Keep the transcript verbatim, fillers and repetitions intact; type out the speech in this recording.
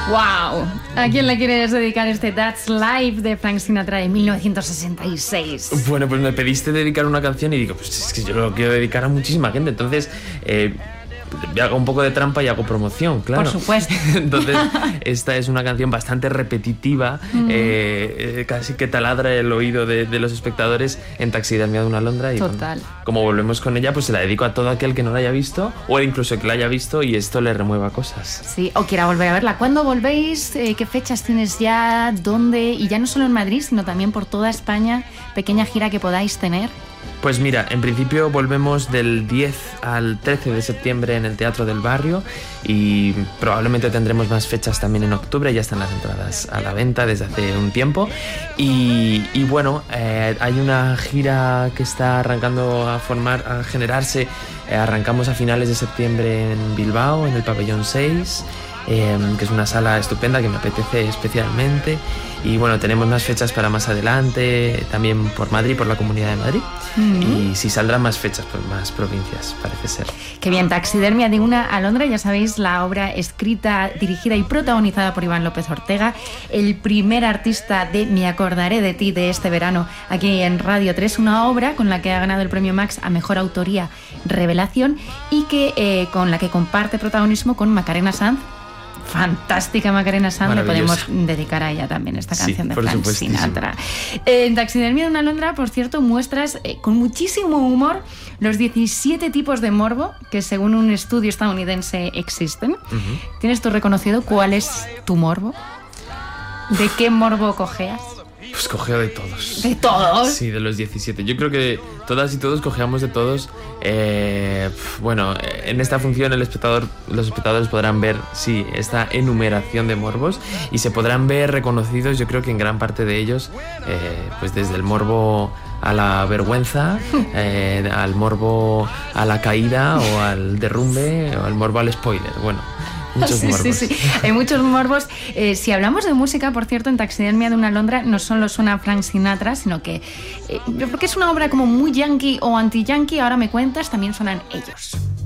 ¡Wow! ¿A quién le quieres dedicar este That's Life de Frank Sinatra de mil novecientos sesenta y seis? Bueno, pues me pediste dedicar una canción y digo, pues es que yo lo quiero dedicar a muchísima gente. Entonces, eh, hago un poco de trampa y hago promoción, claro. Por supuesto. Entonces, esta es una canción bastante repetitiva, mm. eh, eh, casi que taladra el oído de, de los espectadores en Taxidermia de una alondra. Y total. Como, como volvemos con ella, pues se la dedico a todo aquel que no la haya visto o incluso que la haya visto y esto le remueva cosas. Sí, o quiera volver a verla. ¿Cuándo volvéis? Eh, ¿Qué fechas tienes ya? ¿Dónde? Y ya no solo en Madrid, sino también por toda España. Pequeña gira que podáis tener. Pues mira, en principio volvemos del diez al trece de septiembre en el Teatro del Barrio y probablemente tendremos más fechas también en octubre, ya están las entradas a la venta desde hace un tiempo y, y bueno, eh, hay una gira que está arrancando a formar, a generarse, eh, arrancamos a finales de septiembre en Bilbao, en el Pabellón seis, eh, que es una sala estupenda que me apetece especialmente. Y bueno, tenemos más fechas para más adelante, también por Madrid, por la Comunidad de Madrid. Mm-hmm. Y si saldrán más fechas por más provincias, parece ser. Qué bien, Taxidermia de una alondra, ya sabéis, la obra escrita, dirigida y protagonizada por Iván López Ortega, el primer artista de Me acordaré de ti de este verano aquí en Radio tres, una obra con la que ha ganado el premio Max a Mejor Autoría Revelación y que eh, con la que comparte protagonismo con Macarena Sanz. Fantástica Macarena Sanz, le podemos dedicar a ella también esta canción, sí, de Frank Sinatra. En Taxidermia de una alondra, por cierto, muestras eh, con muchísimo humor los diecisiete tipos de morbo que según un estudio estadounidense existen. Uh-huh. ¿Tienes tú reconocido cuál es tu morbo? ¿De qué morbo cojeas? Pues cogeo de todos. ¿De todos? Sí, de los diecisiete. Yo creo que todas y todos cojeamos de todos. Eh, bueno, en esta función el espectador, los espectadores podrán ver, sí, esta enumeración de morbos y se podrán ver reconocidos, yo creo que en gran parte de ellos, eh, pues desde el morbo a la vergüenza, eh, al morbo a la caída o al derrumbe o al morbo al spoiler. Bueno, muchos sí, morbos. Sí, sí, hay muchos morbos. Eh, si hablamos de música, por cierto, en Taxidermia de una alondra no solo suena Frank Sinatra, sino que eh, yo creo que es una obra como muy yankee o anti-yankee, ahora me cuentas, también suenan ellos.